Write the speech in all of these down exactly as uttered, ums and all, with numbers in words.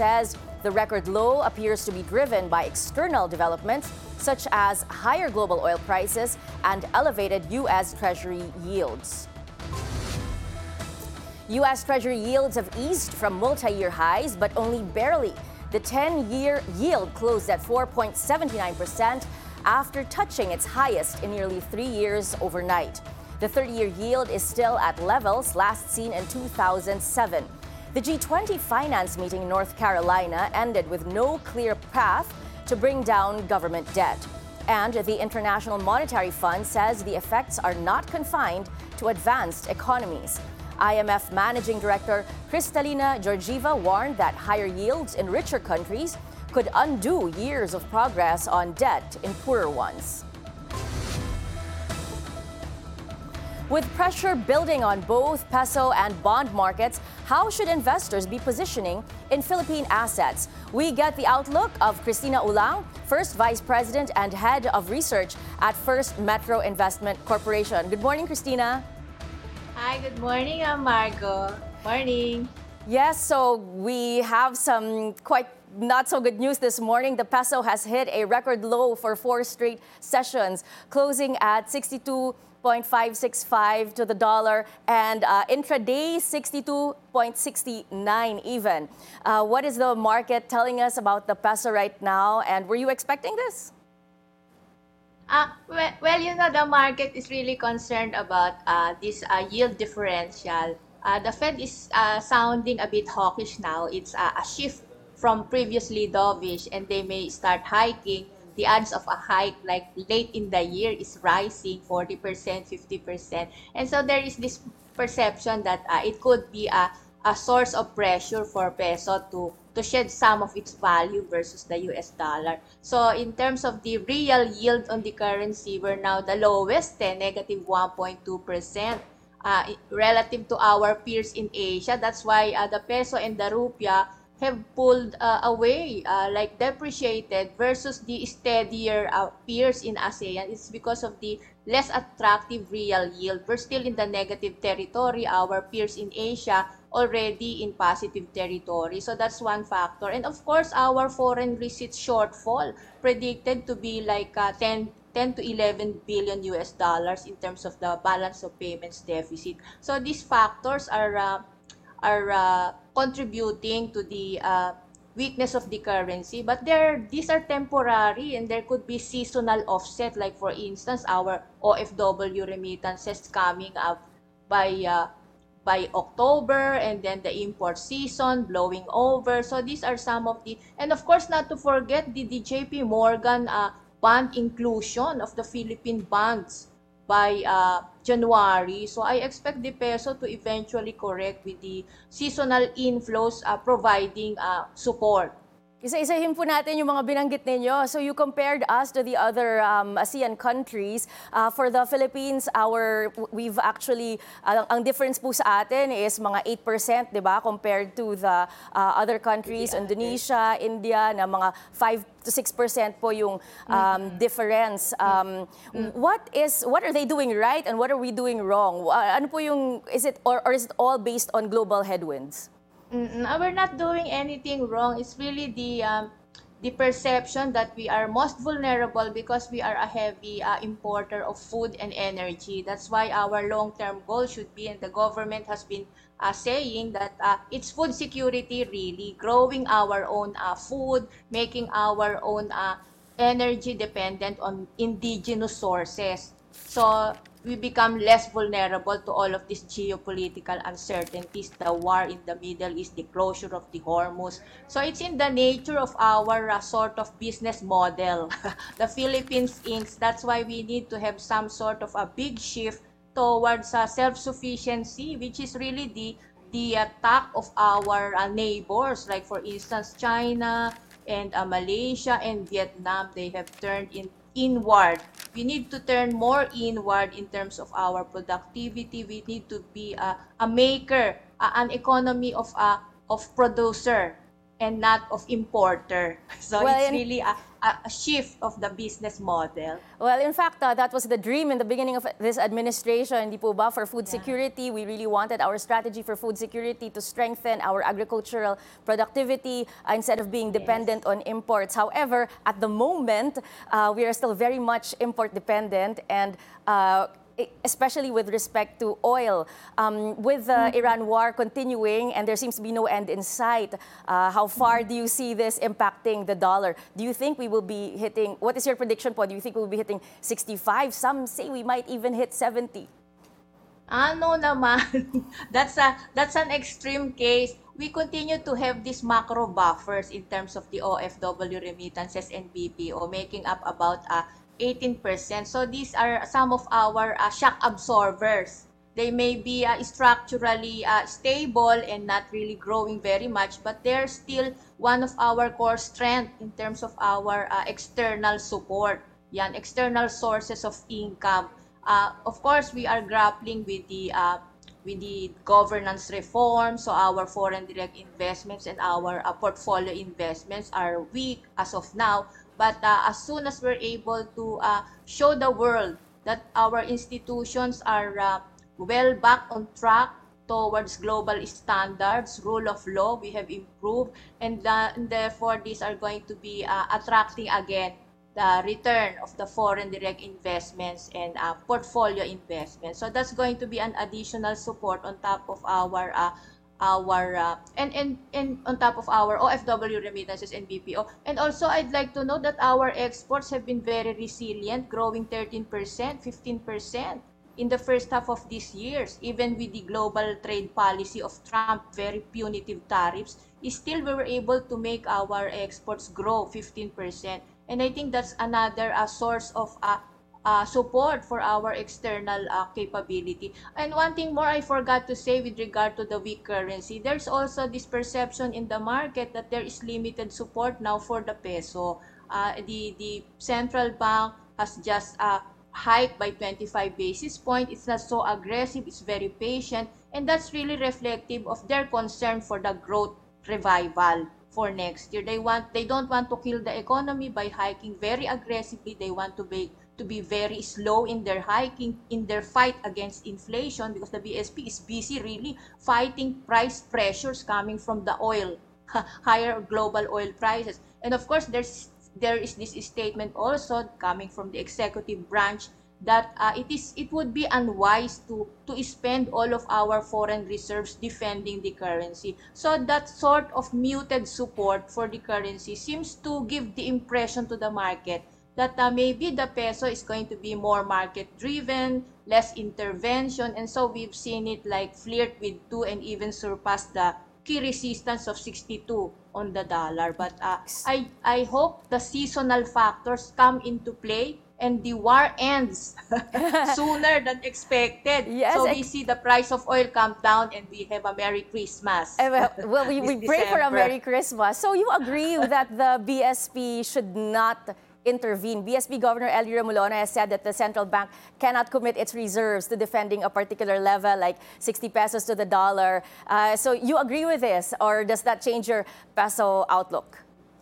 says the record low appears to be driven by external developments such as higher global oil prices and elevated U S Treasury yields. U S Treasury yields have eased from multi-year highs, but only barely. The ten-year yield closed at four point seven nine percent after touching its highest in nearly three years overnight. The thirty-year yield is still at levels last seen in two thousand seven. The G twenty finance meeting in North Carolina ended with no clear path to bring down government debt. And the International Monetary Fund says the effects are not confined to advanced economies. I M F Managing Director Kristalina Georgieva warned that higher yields in richer countries could undo years of progress on debt in poorer ones. With pressure building on both peso and bond markets, how should investors be positioning in Philippine assets? We get the outlook of Cristina Ulang, First Vice President and Head of Research at First Metro Investment Corporation. Good morning, Cristina. Hi, good morning, uh, Margo. Morning. Yes, so we have some quite not so good news this morning. The peso has hit a record low for four straight sessions, closing at sixty-two point five six five to the dollar and uh, intraday sixty-two point six nine even. Uh, what is the market telling us about the peso right now, and were you expecting this? Uh, well, well, you know, the market is really concerned about uh, this uh, yield differential. Uh, the Fed is uh, sounding a bit hawkish now. It's uh, a shift from previously dovish, and they may start hiking. The odds of a hike like late in the year is rising forty percent, fifty percent. And so there is this perception that uh, it could be a, a source of pressure for peso to, to shed some of its value versus the U S dollar. So in terms of the real yield on the currency, we're now the lowest, negative one point two percent. Uh, relative to our peers in Asia. That's why uh, the peso and the rupiah have pulled uh, away, uh, like depreciated versus the steadier uh, peers in ASEAN. It's because of the less attractive real yield. We're still in the negative territory. Our peers in Asia already in positive territory. So that's one factor. And of course, our foreign receipts shortfall predicted to be like uh, ten to eleven billion U S dollars in terms of the balance of payments deficit. So these factors are uh, are uh, contributing to the uh, weakness of the currency, but there these are temporary and there could be seasonal offset, like for instance our O F W remittances coming up by uh, by October, and then the import season blowing over. So these are some of the, and of course not to forget the, the J P Morgan uh, bond inclusion of the Philippine bonds by uh, January. So I expect the peso to eventually correct with the seasonal inflows uh, providing uh, support. Isa-isahin po natin yung mga binanggit ninyo. So you compared us to the other um, ASEAN countries. Uh, for the Philippines, our we've actually, uh, ang difference po sa atin is mga eight percent, di ba? Compared to the uh, other countries, Indonesia, India, na mga five to six percent po yung um, difference. Um, what is, what are they doing right and what are we doing wrong? Uh, ano po yung, is it, or, or is it all based on global headwinds? Mm-mm, we're not doing anything wrong. It's really the um, the perception that we are most vulnerable because we are a heavy uh, importer of food and energy. That's why our long-term goal should be, and the government has been uh, saying that uh, it's food security, really, growing our own uh, food, making our own uh, energy dependent on indigenous sources. So we become less vulnerable to all of these geopolitical uncertainties, the war in the Middle East, the closure of the Hormuz. So it's in the nature of our uh, sort of business model, the Philippines Incorporated. That's why we need to have some sort of a big shift towards uh, self-sufficiency, which is really the the attack of our uh, neighbors, like for instance China and uh, Malaysia and Vietnam. They have turned in inward. We need to turn more inward in terms of our productivity. We need to be a, a maker, a, an economy of a of producer and not of importer. So Well, it's and- really a, a, a shift of the business model. Well, in fact, uh, that was the dream in the beginning of this administration, di po ba, for food Yeah. security. We really wanted our strategy for food security to strengthen our agricultural productivity uh, instead of being dependent on imports. However, at the moment, uh, we are still very much import dependent, and uh, especially with respect to oil. Um, with the Mm-hmm. Iran war continuing and there seems to be no end in sight, uh, how far do you see this impacting the dollar? Do you think we will be hitting, what is your prediction po? Do you think we will be hitting sixty-five? Some say we might even hit seventy. Ano naman, that's a that's an extreme case. We continue to have these macro buffers in terms of the O F W remittances and B P O, making up about uh, eighteen percent. So these are some of our uh, shock absorbers. They may be uh, structurally uh, stable and not really growing very much, but they're still one of our core strength in terms of our uh, external support. Yan, external sources of income. Uh, of course, we are grappling with the uh, with the governance reform. So our foreign direct investments and our uh, portfolio investments are weak as of now. But uh, as soon as we're able to uh, show the world that our institutions are uh, well back on track towards global standards, rule of law, we have improved, and, uh, and therefore these are going to be uh, attracting again the return of the foreign direct investments and uh, portfolio investments. So that's going to be an additional support on top of our uh, our uh, and, and and on top of our O F W remittances and B P O. And also I'd like to note that our exports have been very resilient, growing thirteen percent, fifteen percent in the first half of this year, even with the global trade policy of Trump, very punitive tariffs, still we were able to make our exports grow fifteen percent. And I think that's another uh, source of uh, uh, support for our external uh, capability. And one thing more I forgot to say with regard to the weak currency, there's also this perception in the market that there is limited support now for the peso. Uh, the, the central bank has just uh, hiked by twenty-five basis points. It's not so aggressive, it's very patient, and that's really reflective of their concern for the growth revival for next year. They want they don't want to kill the economy by hiking very aggressively. They want to be to be very slow in their hiking, in their fight against inflation, because the B S P is busy really fighting price pressures coming from the oil, higher global oil prices. And of course, there's there is this statement also coming from the executive branch that uh, it is it would be unwise to to spend all of our foreign reserves defending the currency. So that sort of muted support for the currency seems to give the impression to the market that uh, maybe the peso is going to be more market driven, less intervention, and so we've seen it like flirt with two and even surpass the key resistance of sixty-two on the dollar. But uh, I I hope the seasonal factors come into play and the war ends sooner than expected. Yes, so ex- we see the price of oil come down and we have a Merry Christmas. Eh, well, well, we, this we pray for a December. Merry Christmas. So you agree that the B S P should not intervene? B S P Governor Ellie Remolona has said that the central bank cannot commit its reserves to defending a particular level, like sixty pesos to the dollar. Uh, so you agree with this, or does that change your peso outlook?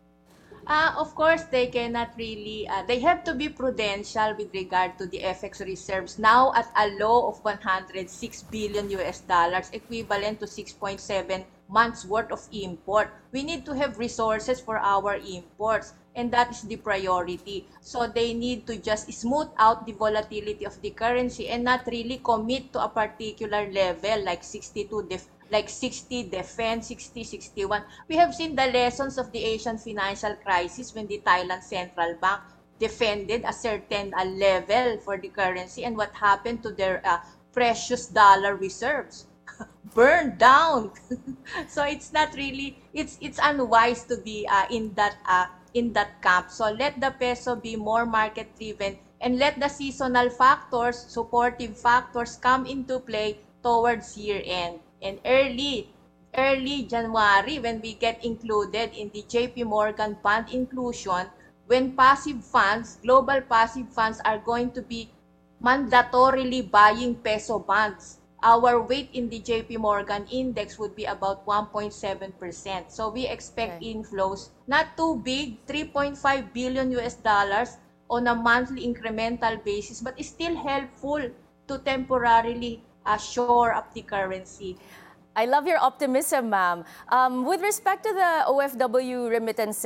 Uh, of course, they cannot really, uh, they have to be prudential with regard to the F X reserves now at a low of one hundred six billion U S dollars, equivalent to six point seven months worth of import. We need to have resources for our imports, and that is the priority. So they need to just smooth out the volatility of the currency and not really commit to a particular level like sixty-two def like sixty defend, sixty, sixty-one. We have seen the lessons of the Asian financial crisis when the Thailand Central Bank defended a certain uh, level for the currency, and what happened to their uh, precious dollar reserves? Burned down. So it's not really, it's it's unwise to be uh, in that uh, in that camp. So let the peso be more market driven and let the seasonal factors, supportive factors come into play towards year end. And early, early January, when we get included in the J P Morgan fund inclusion, when passive funds, global passive funds are going to be mandatorily buying peso bonds. our weight in the J P Morgan index would be about one point seven percent. So we expect Okay. inflows not too big, three point five billion U S dollars on a monthly incremental basis, but it's still helpful to temporarily uh, shore up the currency. I love your optimism, ma'am. Um, with respect to the O F W remittances,